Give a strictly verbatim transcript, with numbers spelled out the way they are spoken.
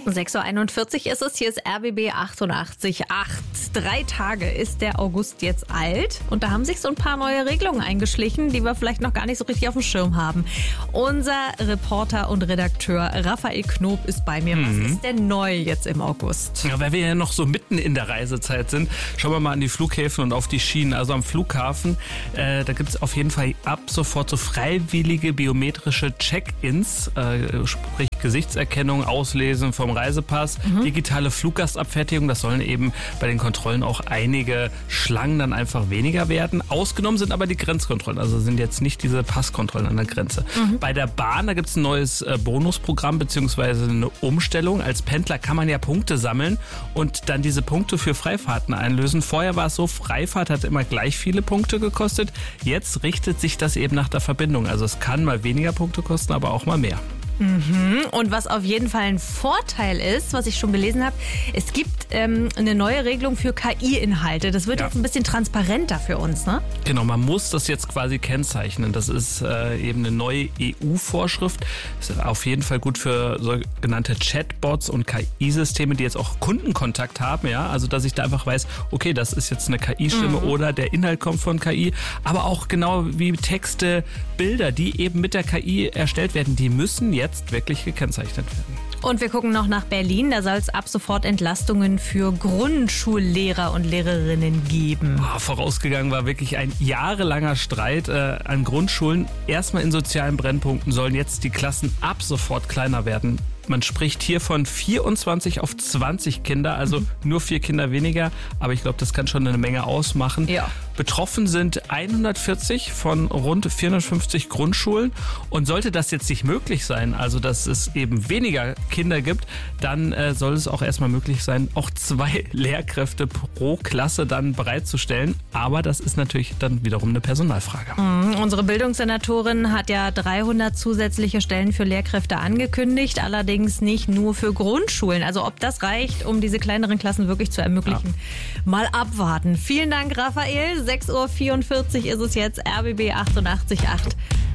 sechs Uhr einundvierzig ist es, hier ist R B B achtundachtzig Komma acht. Drei Tage ist der August jetzt alt und da haben sich so ein paar neue Regelungen eingeschlichen, die wir vielleicht noch gar nicht so richtig auf dem Schirm haben. Unser Reporter und Redakteur Raphael Knob ist bei mir. Mhm. Was ist denn neu jetzt im August? Ja, weil wir ja noch so mitten in der Reisezeit sind, schauen wir mal an die Flughäfen und auf die Schienen. Also am Flughafen, äh, da gibt es auf jeden Fall ab sofort so freiwillige biometrische Check-ins, äh, sprich Gesichtserkennung, Auslesen vom Reisepass, mhm. digitale Fluggastabfertigung. Das sollen eben bei den Kontrollen auch einige Schlangen dann einfach weniger werden. Ausgenommen sind aber die Grenzkontrollen, also sind jetzt nicht diese Passkontrollen an der Grenze. Mhm. Bei der Bahn, da gibt es ein neues äh, Bonusprogramm beziehungsweise eine Umstellung. Als Pendler kann man ja Punkte sammeln und dann diese Punkte für Freifahrten einlösen. Vorher war es so, Freifahrt hat immer gleich viele Punkte gekostet. Jetzt richtet sich das eben nach der Verbindung. Also es kann mal weniger Punkte kosten, aber auch mal mehr. Mhm. Und was auf jeden Fall ein Vorteil ist, was ich schon gelesen habe, es gibt ähm, eine neue Regelung für K I-Inhalte. Das wird ja jetzt ein bisschen transparenter für uns, ne? Genau, man muss das jetzt quasi kennzeichnen. Das ist äh, eben eine neue E U-Vorschrift. Ist auf jeden Fall gut für sogenannte Chatbots und K I-Systeme, die jetzt auch Kundenkontakt haben. Ja, also dass ich da einfach weiß, okay, das ist jetzt eine K I-Stimme mhm. oder der Inhalt kommt von K I. Aber auch genau wie Texte, Bilder, die eben mit der K I erstellt werden, die müssen jetzt jetzt wirklich gekennzeichnet werden. Und wir gucken noch nach Berlin. Da soll es ab sofort Entlastungen für Grundschullehrer und Lehrerinnen geben. Oh, vorausgegangen war wirklich ein jahrelanger Streit äh, an Grundschulen. Erstmal in sozialen Brennpunkten sollen jetzt die Klassen ab sofort kleiner werden. Man spricht hier von vierundzwanzig auf zwanzig Kinder, also mhm. nur vier Kinder weniger. Aber ich glaube, das kann schon eine Menge ausmachen. Ja. Betroffen sind hundertvierzig von rund vierhundertfünfzig Grundschulen. Und sollte das jetzt nicht möglich sein, also dass es eben weniger Kinder gibt, dann äh, soll es auch erstmal möglich sein, auch zwei Lehrkräfte pro Klasse dann bereitzustellen. Aber das ist natürlich dann wiederum eine Personalfrage. Mhm. Unsere Bildungssenatorin hat ja dreihundert zusätzliche Stellen für Lehrkräfte angekündigt, allerdings nicht nur für Grundschulen. Also ob das reicht, um diese kleineren Klassen wirklich zu ermöglichen, ja. mal abwarten. Vielen Dank, Raphael. sechs Uhr vierundvierzig ist es jetzt, R B B achtundachtzig Komma acht.